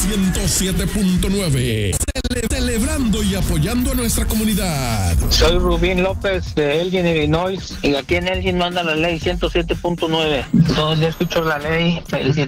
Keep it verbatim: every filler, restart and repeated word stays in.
ciento siete punto nueve. Cele- celebrando y apoyando a nuestra comunidad. Soy Rubín López de Elgin, Illinois, y aquí en Elgin manda la ley ciento siete punto nueve. Todos los días escucho la ley, el